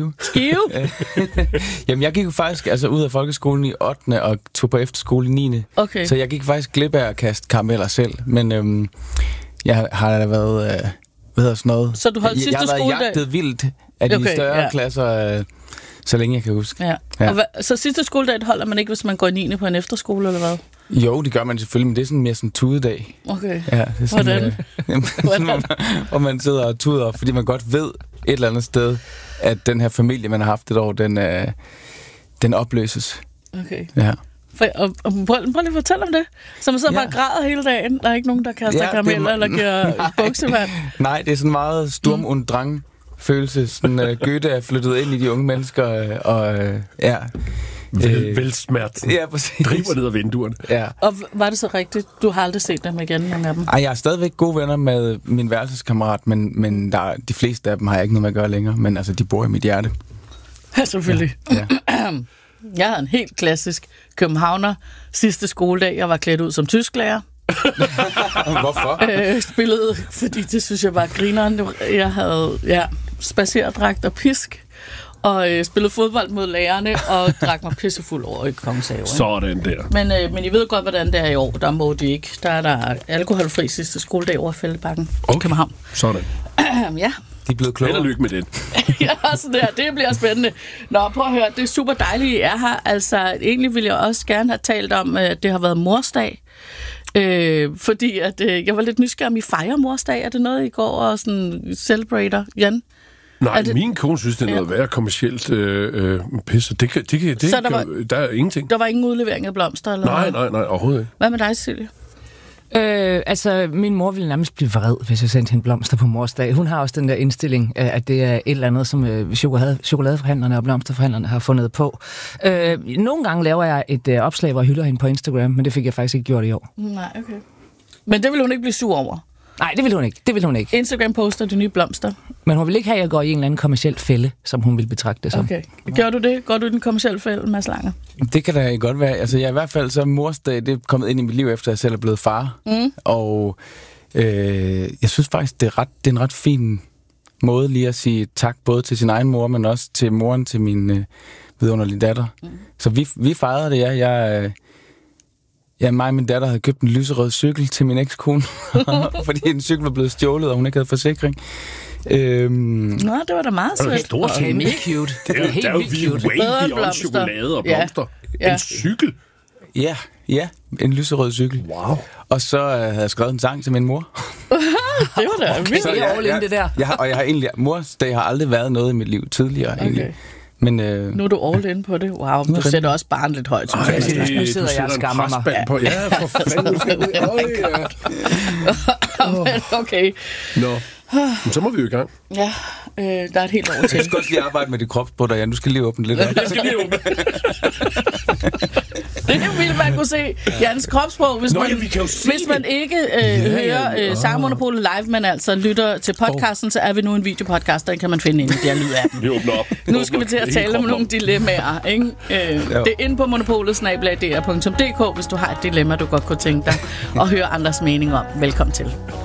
Skive. Skive? Jamen, jeg gik jo faktisk ud af folkeskolen i 8. og tog på efterskole i 9. Okay. Så jeg gik faktisk glip af at kaste karameller selv. Men jeg har da været, hvad hedder sådan noget? Så du holdt sidste skoledag? Jeg har været jagtet vildt af de større klasser, så længe jeg kan huske. Ja. Og så sidste skoledag holder man ikke, hvis man går i 9. på en efterskole, eller hvad? Jo, det gør man selvfølgelig, men det er sådan mere sådan tudedag. Okay. Ja, det er sådan, Hvordan? hvor man sidder og tuder, fordi man godt ved et eller andet sted, at den her familie, man har haft et år, den opløses. Okay. Ja. Prøv lige at fortælle om det. Så man sidder bare og græder hele dagen. Der er ikke nogen, der kaster karameller eller giver buksevand. Nej, det er sådan meget Sturm und Drang følelse. Sådan, Goethe er flyttet ind i de unge mennesker, Velsmerten. Ja, præcis. Driver ned ad vinduerne. Ja. Og var det så rigtigt? Du har aldrig set dem igen, nogle af dem? Ej, jeg er stadigvæk gode venner med min værelseskammerat, men de fleste af dem har jeg ikke noget med at gøre længere. Men altså, de bor i mit hjerte. Ja, selvfølgelig. Ja. Jeg havde en helt klassisk københavner sidste skoledag. Jeg var klædt ud som tysklærer. Hvorfor? Spillede, fordi det synes jeg var grineren. Jeg havde spacerdragt og pisk. Og spillede fodbold mod lærerne, og drak mig pissefuld over i Kongens Have. Sådan der. Men I ved godt, hvordan det er i år. Der må de ikke. Der er der alkoholfri sidste skoledag over Fældebakken. Okay. København. Sådan. Ja. De er blevet klogere. Held og lykke med det. Ja, sådan der. Det bliver spændende. Nå, prøv at høre. Det er super dejligt, I er her. Altså, egentlig ville jeg også gerne have talt om, at det har været morsdag. Fordi at, jeg var lidt nysgerrig om, I fejrer morsdag. Er det noget, I går og sådan celebrater, Jan? Nej, min kone synes, det er noget værre kommercielt pisse. Der er ingenting. Der var ingen udlevering af blomster? Eller Nej, overhovedet ikke. Hvad med dig, Cecilie? Min mor ville nærmest blive vred, hvis jeg sendte hende blomster på morsdag. Hun har også den der indstilling, at det er et eller andet, som chokoladeforhandlerne og blomsterforhandlerne har fundet på. Nogle gange laver jeg et opslag, hvor jeg hylder hende på Instagram, men det fik jeg faktisk ikke gjort i år. Nej, okay. Men det vil hun ikke blive sur over? Nej, det vil hun ikke. Instagram poster de nye blomster. Men hun vil ikke have, at jeg går i en eller anden kommerciel fælde, som hun vil betragte det som. Okay. Gør du det? Går du i den kommercielle fælde, Mads Langer? Det kan da godt være. Altså, jeg i hvert fald så morsdag, det er kommet ind i mit liv, efter jeg selv er blevet far. Og jeg synes faktisk, det er en ret fin måde lige at sige tak, både til sin egen mor, men også til moren til min vidunderlige datter. Så vi fejrede det, mig og min datter havde købt en lyserød cykel til min ekskone, fordi en cykel var blevet stjålet, og hun ikke havde forsikring. Nå, det var da meget sødt. Det er mega cute. Det er jo vildt wavy om chokolade og blomster. Ja. En cykel? Ja, en lyserød cykel. Wow. Og så havde jeg skrevet en sang til min mor. Det var da vildt. Det er all in, det der. Jeg har egentlig, morsdag har aldrig været noget i mit liv tidligere, egentlig. Men, nu er du all in på det. Wow, du sætter også barn lidt højt. Nu sidder jeg og skammer mig. På. Ja, for fanden. Okay. Nå, men så må vi jo i gang. Ja, der er et helt år til. Jeg skal også lige arbejde med dit kropsbrud, Jan. Du skal lige åbne lidt op. Jeg skal lige åbne. Det ville man kunne se. Jans kropsprog, hvis man ikke hører Sangmonopolet live, men altså lytter til podcasten, så er vi nu en videopodcast, den kan man finde inde i der lyd af. Vi åbner op. Nu skal vi til at tale om nogle dilemmaer, ikke? Det er inde på monopolet@dr.dk, hvis du har et dilemma, du godt kunne tænke dig at høre andres mening om. Velkommen til.